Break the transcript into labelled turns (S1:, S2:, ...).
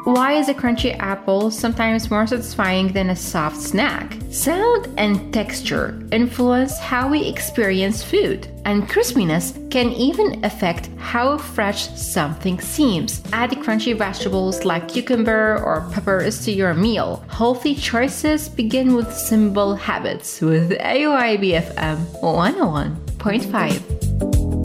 S1: Why is a crunchy apple sometimes more satisfying than a soft snack? Sound and texture influence how we experience food, and crispiness can even affect how fresh something seems. Add crunchy vegetables like cucumber or peppers to your meal. Healthy choices begin with simple habits with AOI BFM 101.5.